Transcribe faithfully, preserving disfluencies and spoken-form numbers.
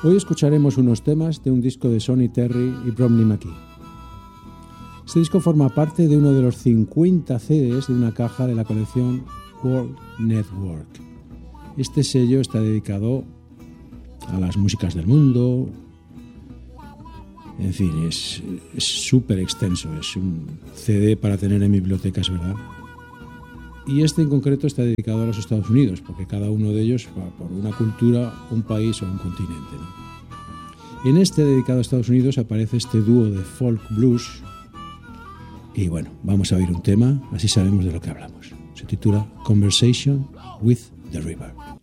Hoy escucharemos unos temas de un disco de Sonny Terry y Bromley McKee. Este disco forma parte de uno de los cincuenta C Ds de una caja de la colección World Network. Este sello está dedicado a las músicas del mundo. En fin, es súper extenso, es un C D para tener en bibliotecas, ¿verdad? Y este en concreto está dedicado a los Estados Unidos, porque cada uno de ellos va por una cultura, un país o un continente, ¿no? En este dedicado a Estados Unidos aparece este dúo de folk blues. Y bueno, vamos a oír un tema, así sabemos de lo que hablamos. Se titula Conversation with the River.